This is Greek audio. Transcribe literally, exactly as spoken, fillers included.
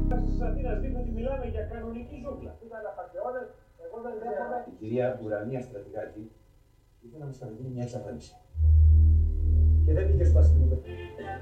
Της Αθήνας δείχνουν ότι μιλάμε για κανονική ζούγκλα. Ήταν απατεώνες, εγώ δεν δέχομαι. Η κυρία Ουρανία Στρατηγάκη ήθελε να μας κάνει μια εξαφάνιση. Και δεν πήγε στο αστυνομικό.